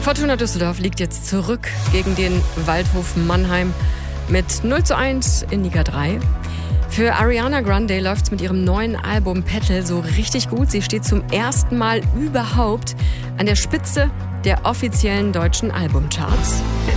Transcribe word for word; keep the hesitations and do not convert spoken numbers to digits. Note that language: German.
Fortuna Düsseldorf liegt jetzt zurück gegen den Waldhof Mannheim mit null zu eins in Liga drei. Für Ariana Grande läuft es mit ihrem neuen Album Petal so richtig gut. Sie steht zum ersten Mal überhaupt an der Spitze der offiziellen deutschen Albumcharts.